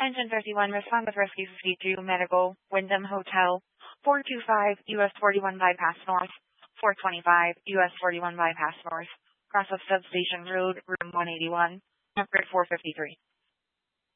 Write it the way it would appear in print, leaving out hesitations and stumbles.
Engine 51, respond with Rescue 52, Medical, Wyndham Hotel, 425, US 41 bypass north, 425, US 41 bypass north, cross of Substation Road, room 181, number 453.